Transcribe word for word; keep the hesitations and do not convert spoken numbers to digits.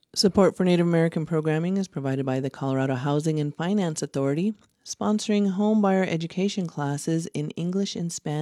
Support for Native American programming is provided by the Colorado Housing and Finance Authority, sponsoring home buyer education classes in English and Spanish.